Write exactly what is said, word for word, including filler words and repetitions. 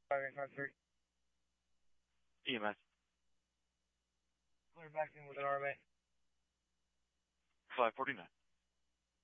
five eight five three. E M S. Clear back in with an R M A. five forty-nine.